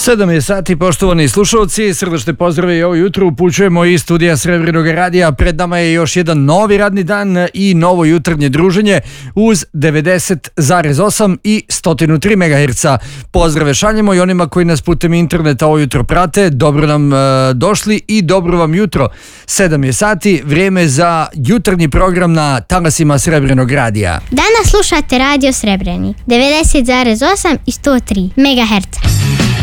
7 je sati, poštovani slušalci, srdačne pozdrave i ovo jutro upućujemo iz studija Srebrnog radija. Pred nama je još jedan novi radni dan i novo jutarnje druženje uz 90,8 i 103 MHz. Pozdrave šaljemo i onima koji nas putem interneta ovo jutro prate. Dobro nam došli i dobro vam jutro. 7 je sati, vrijeme za jutarnji program na talasima Srebrnog radija. Danas slušate Radio Srebreni, 90,8 i 103 MHz.